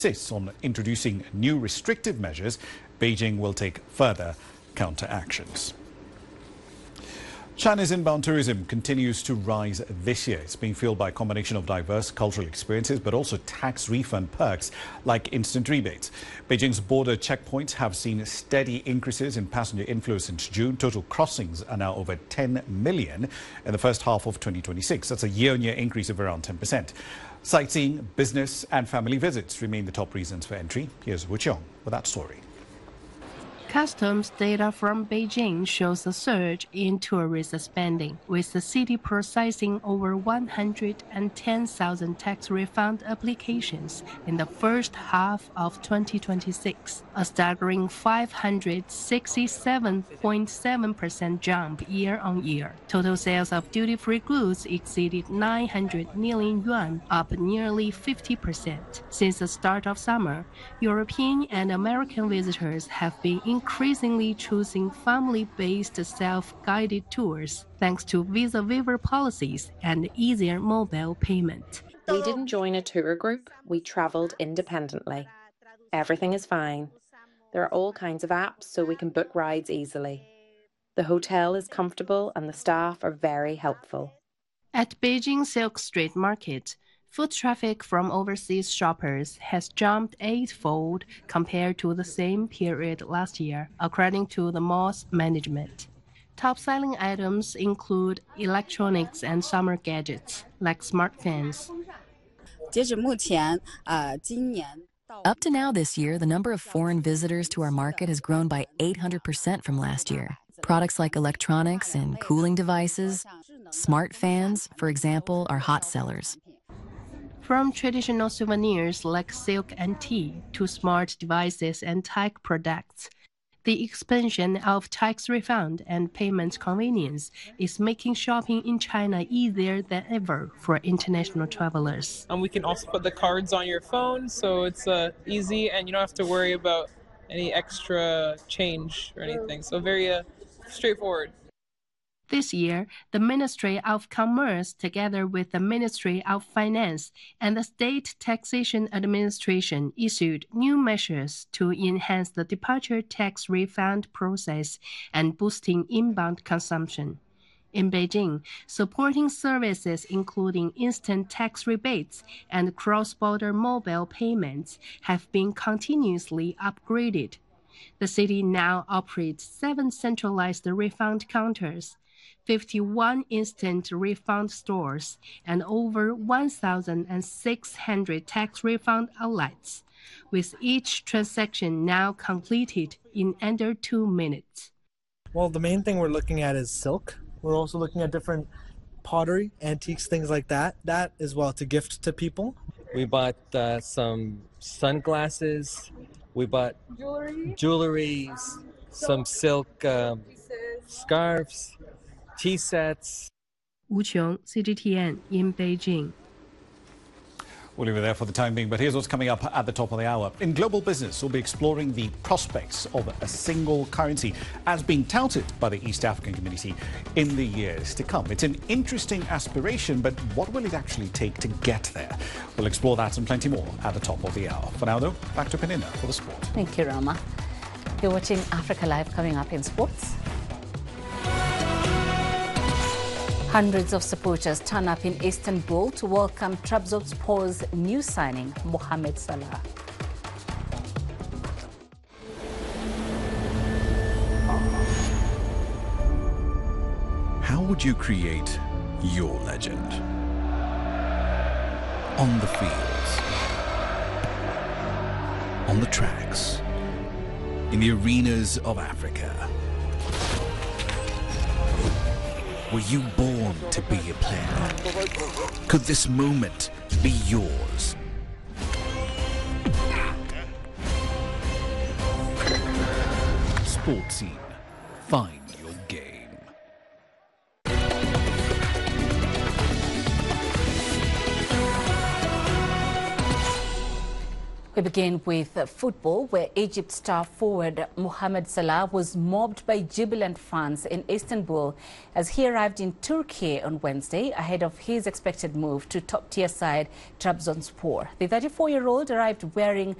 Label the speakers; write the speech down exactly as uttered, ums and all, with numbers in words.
Speaker 1: insists on introducing new restrictive measures, Beijing will take further counter-actions. China's inbound tourism continues to rise this year. It's being fueled by a combination of diverse cultural experiences, but also tax refund perks like instant rebates. Beijing's border checkpoints have seen steady increases in passenger inflow since June. Total crossings are now over ten million in the first half of twenty twenty-six. That's a year-on-year increase of around ten percent. Sightseeing, business and family visits remain the top reasons for entry. Here's Wu Qiong with that story.
Speaker 2: Customs data from Beijing shows a surge in tourist spending, with the city processing over one hundred ten thousand tax refund applications in the first half of twenty twenty-six, a staggering five hundred sixty-seven point seven percent jump year-on-year. Total sales of duty-free goods exceeded nine hundred million yuan, up nearly fifty percent. Since the start of summer, European and American visitors have been increasingly choosing family-based self-guided tours thanks to visa waiver policies and easier mobile payment.
Speaker 3: We didn't join a tour group, we travelled independently. Everything is fine. There are all kinds of apps so we can book rides easily. The hotel is comfortable and the staff are very helpful.
Speaker 2: At Beijing Silk Street Market, foot traffic from overseas shoppers has jumped eightfold compared to the same period last year, according to the mall's management. Top-selling items include electronics and summer gadgets, like smart fans.
Speaker 4: Up to now this year, the number of foreign visitors to our market has grown by eight hundred percent from last year. Products like electronics and cooling devices, smart fans, for example, are hot sellers.
Speaker 2: From traditional souvenirs like silk and tea to smart devices and tech products, the expansion of tax refund and payment convenience is making shopping in China easier than ever for international travelers.
Speaker 5: And we can also put the cards on your phone, so it's uh, easy and you don't have to worry about any extra change or anything. So very uh, straightforward.
Speaker 2: This year, the Ministry of Commerce, together with the Ministry of Finance and the State Taxation Administration, issued new measures to enhance the departure tax refund process and boosting inbound consumption. In Beijing, supporting services including instant tax rebates and cross-border mobile payments have been continuously upgraded. The city now operates seven centralized refund counters, fifty-one instant refund stores, and over one thousand six hundred tax refund outlets, with each transaction now completed in under two minutes.
Speaker 6: Well, the main thing we're looking at is silk. We're also looking at different pottery, antiques, things like that. That as well to gift to people.
Speaker 7: We bought uh, some sunglasses. We bought jewelry, jewelry some silk um, scarves, tea sets.
Speaker 2: Wu Qiong, C G T N in Beijing.
Speaker 1: We'll leave it there for the time being, but here's what's coming up at the top of the hour. In global business, we'll be exploring the prospects of a single currency as being touted by the East African community in the years to come. It's an interesting aspiration, but what will it actually take to get there? We'll explore that and plenty more at the top of the hour. For now, though, back to Penina for the sport.
Speaker 8: Thank you, Rama. You're watching Africa Live. Coming up in sports. Hundreds of supporters turn up in Istanbul to welcome Trabzonspor's new signing, Mohamed Salah.
Speaker 9: How would you create your legend? On the fields, on the tracks, in the arenas of Africa. Were you born to be a player? Could this moment be yours? Sports Scene. Find your game.
Speaker 8: Good We begin with uh, football, where Egypt star forward Mohamed Salah was mobbed by jubilant fans in Istanbul as he arrived in Turkey on Wednesday ahead of his expected move to top-tier side Trabzonspor. The thirty-four-year-old arrived wearing